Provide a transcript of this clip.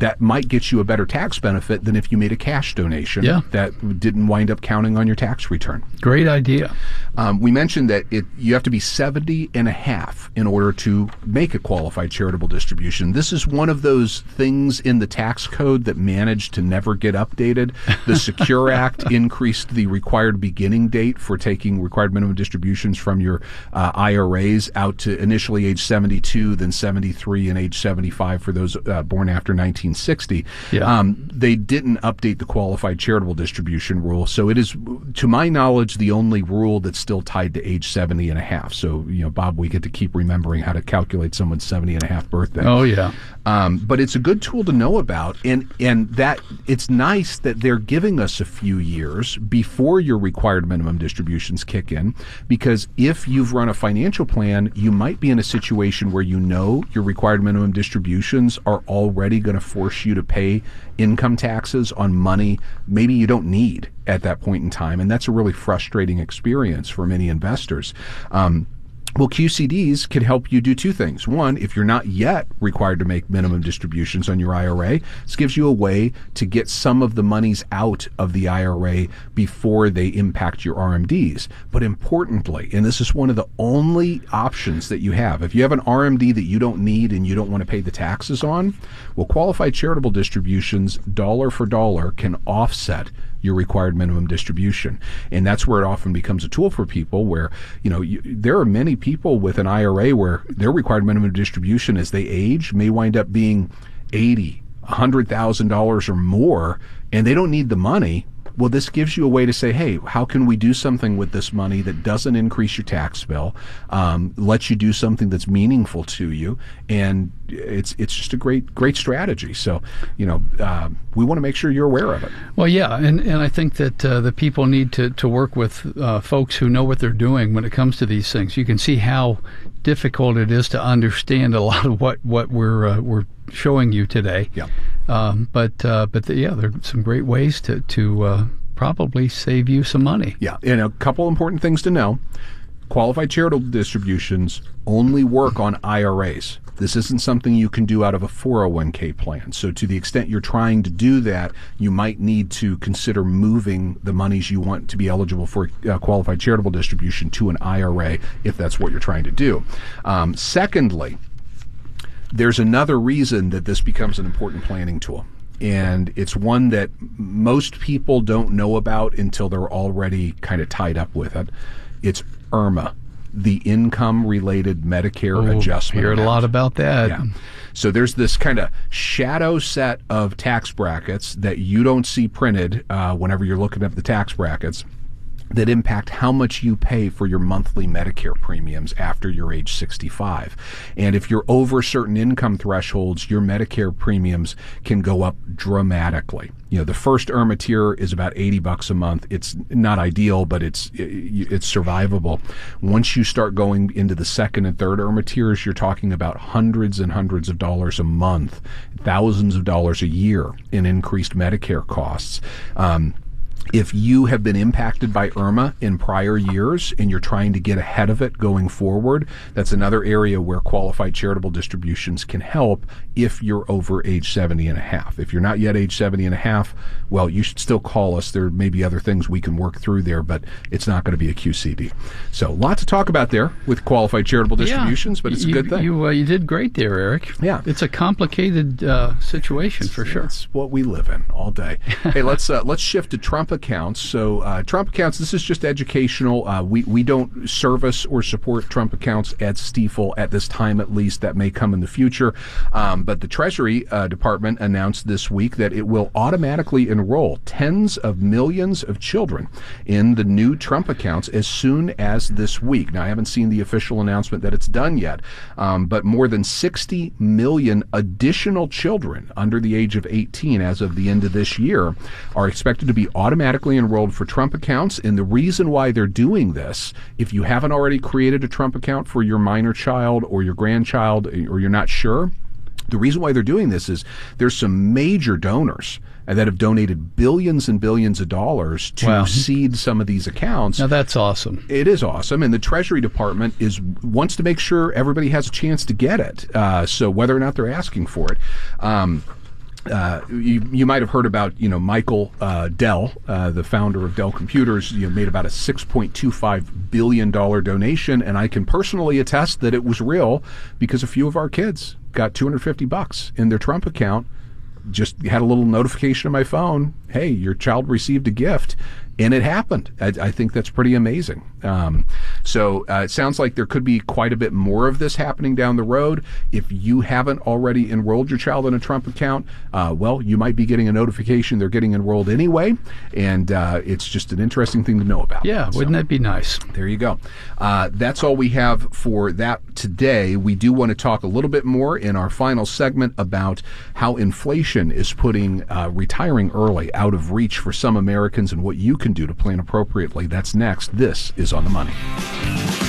that might get you a better tax benefit than if you made a cash donation that didn't wind up counting on your tax return. Great idea. We mentioned that you have to be 70 and a half in order to make a qualified charitable distribution. This is one of those things in the tax code that managed to never get updated. The Secure Act increased the required beginning date for taking required minimum distributions from your IRAs out to initially age 72, then 73, and age 75 for those born after 1960. They didn't update the qualified charitable distribution rule, so it is, to my knowledge, the only rule that's still tied to age 70 and a half. So, Bob, we get to keep remembering how to calculate someone's 70 and a half birthday. Oh, yeah. But it's a good tool to know about, and that it's nice that they're giving us a few years before your required minimum distributions kick in, because if you've run a financial plan, you might be in a situation where your required minimum distributions are already going to force you to pay income taxes on money maybe you don't need at that point in time, and that's a really frustrating experience for many investors. Well, QCDs can help you do two things. One, if you're not yet required to make minimum distributions on your IRA, this gives you a way to get some of the monies out of the IRA before they impact your RMDs. But importantly, and this is one of the only options that you have, if you have an RMD that you don't need and you don't want to pay the taxes on, well, qualified charitable distributions, dollar for dollar, can offset your required minimum distribution. And that's where it often becomes a tool for people where, there are many people with an IRA where their required minimum distribution as they age may wind up being $80,000, $100,000 or more, and they don't need the money. Well, this gives you a way to say, hey, how can we do something with this money that doesn't increase your tax bill, lets you do something that's meaningful to you, and it's just a great strategy. So, we want to make sure you're aware of it. Well, yeah, and I think that the people need to work with folks who know what they're doing when it comes to these things. You can see how difficult it is to understand a lot of what we're showing you today. Yeah. But there are some great ways to probably save you some money. Yeah, and a couple important things to know. Qualified charitable distributions only work on IRAs. This isn't something you can do out of a 401k plan. So to the extent you're trying to do that, you might need to consider moving the monies you want to be eligible for qualified charitable distribution to an IRA if that's what you're trying to do. Secondly, there's another reason that this becomes an important planning tool, and it's one that most people don't know about until they're already kind of tied up with it. It's IRMAA, the Income-Related Medicare Adjustment. Heard a lot about that. Yeah. So there's this kind of shadow set of tax brackets that you don't see printed whenever you're looking at the tax brackets, that impact how much you pay for your monthly Medicare premiums after you're age 65. And if you're over certain income thresholds, your Medicare premiums can go up dramatically. The first IRMAA tier is about $80 a month. It's not ideal, but it's survivable. Once you start going into the second and third IRMAA tiers, you're talking about hundreds and hundreds of dollars a month, thousands of dollars a year in increased Medicare costs. If you have been impacted by IRMAA in prior years and you're trying to get ahead of it going forward, that's another area where qualified charitable distributions can help if you're over age 70 and a half. If you're not yet age 70 and a half, well, you should still call us. There may be other things we can work through there, but it's not going to be a QCD. So a lot to talk about there with qualified charitable distributions, but it's a good thing. You did great there, Eric. Yeah. It's a complicated situation for sure. It's what we live in all day. Hey, let's shift to Trump accounts. So Trump accounts, this is just educational. We don't service or support Trump accounts at Stifel at this time, at least. That may come in the future. But the Treasury Department announced this week that it will automatically enroll tens of millions of children in the new Trump accounts as soon as this week. Now, I haven't seen the official announcement that it's done yet, but more than 60 million additional children under the age of 18 as of the end of this year are expected to be automatically enrolled for Trump accounts. And the reason why they're doing this, if you haven't already created a Trump account for your minor child or your grandchild, or you're not sure, the reason why they're doing this is there's some major donors that have donated billions and billions of dollars to seed some of these accounts. Now that's awesome. It is awesome, and the Treasury Department wants to make sure everybody has a chance to get it. So whether or not they're asking for it. You might have heard about, Michael Dell, the founder of Dell Computers, made about a $6.25 billion donation, and I can personally attest that it was real because a few of our kids got $250 in their Trump account. Just had a little notification on my phone. Hey, your child received a gift. And it happened. I think that's pretty amazing. So it sounds like there could be quite a bit more of this happening down the road. If you haven't already enrolled your child in a Trump account, well, you might be getting a notification they're getting enrolled anyway. And it's just an interesting thing to know about. Yeah, wouldn't that be nice? There you go. That's all we have for that today. We do want to talk a little bit more in our final segment about how inflation is putting retiring early out of reach for some Americans and what you can do to plan appropriately. That's next. This is On the Money.